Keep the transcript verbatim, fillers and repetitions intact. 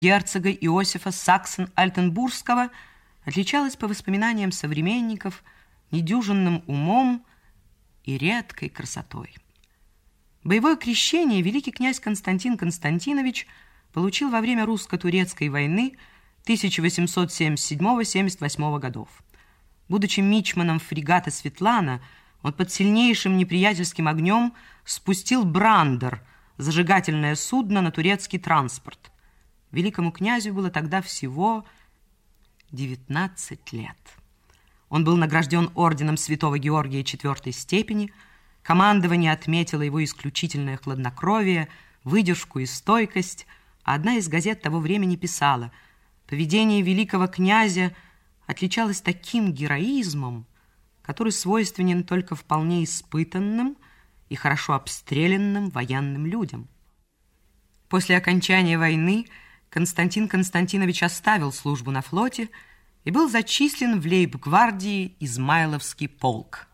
герцога Иосифа Саксон-Альтенбургского отличалась, по воспоминаниям современников, недюжинным умом и редкой красотой. Боевое крещение великий князь Константин Константинович получил во время русско-турецкой войны тысяча восемьсот семьдесят седьмого — семьдесят восьмого годов. Будучи мичманом фрегата «Светлана», он под сильнейшим неприятельским огнем спустил брандер, зажигательное судно, на турецкий транспорт. Великому князю было тогда всего девятнадцать лет. Он был награжден орденом Святого Георгия четвертой степени. Командование отметило его исключительное хладнокровие, выдержку и стойкость, а одна из газет того времени писала: поведение великого князя отличалось таким героизмом, который свойственен только вполне испытанным и хорошо обстрелянным военным людям. После окончания войны Константин Константинович оставил службу на флоте и был зачислен в лейб-гвардии Измайловский полк.